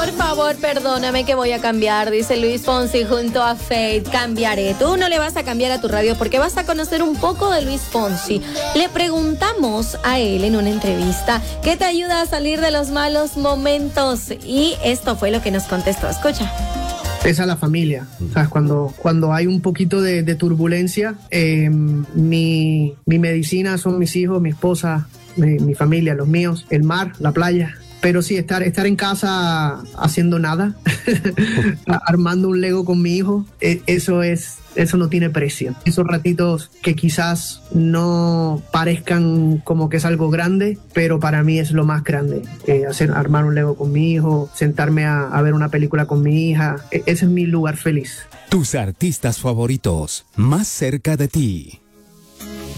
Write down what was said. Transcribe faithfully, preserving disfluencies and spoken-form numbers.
Por favor, perdóname que voy a cambiar, dice Luis Fonsi junto a Faith. Cambiaré. Tú no le vas a cambiar a tu radio porque vas a conocer un poco de Luis Fonsi. Le preguntamos a él en una entrevista qué te ayuda a salir de los malos momentos y esto fue lo que nos contestó. Escucha. Esa es la familia, ¿sabes? Cuando, cuando hay un poquito de, de turbulencia, eh, mi, mi medicina son mis hijos, mi esposa, mi, mi familia, los míos, el mar, la playa. Pero sí, estar, estar en casa haciendo nada, armando un Lego con mi hijo, eh, eso es, eso no tiene precio. Esos ratitos que quizás no parezcan como que es algo grande, pero para mí es lo más grande. Eh, hacer, armar un Lego con mi hijo, sentarme a, a ver una película con mi hija, e- ese es mi lugar feliz. Tus artistas favoritos, más cerca de ti.